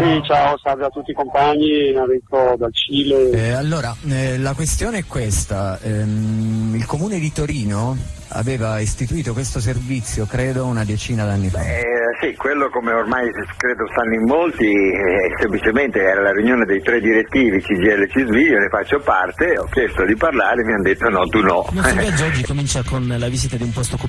Sì, ciao, salve a tutti i compagni, Enrico dal Cile. Allora, la questione è questa, il comune di Torino aveva istituito questo servizio, credo, una decina d'anni fa. Sì, quello come ormai credo sanno in molti, semplicemente era la riunione dei 3 direttivi, CGIL, CISV, io ne faccio parte, ho chiesto di parlare, mi hanno detto no, tu no. Il nostro viaggio oggi comincia con la visita di un posto